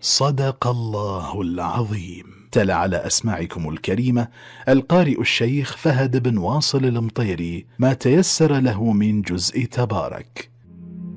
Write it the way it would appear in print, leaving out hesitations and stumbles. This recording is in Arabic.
صدق الله العظيم. تلا على أسماعكم الكريمة القارئ الشيخ فهد بن واصل المطيري ما تيسر له من جزء تبارك.